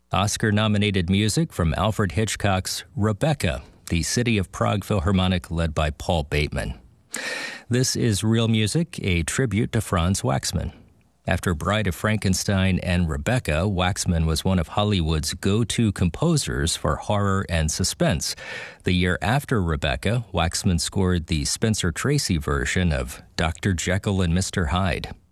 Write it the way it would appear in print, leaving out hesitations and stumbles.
Oscar-nominated music from Alfred Hitchcock's Rebecca, the City of Prague Philharmonic led by Paul Bateman. This is Real Music, a tribute to Franz Waxman. After Bride of Frankenstein and Rebecca, Waxman was one of Hollywood's go-to composers for horror and suspense. The year after Rebecca, Waxman scored the Spencer Tracy version of Dr. Jekyll and Mr. Hyde.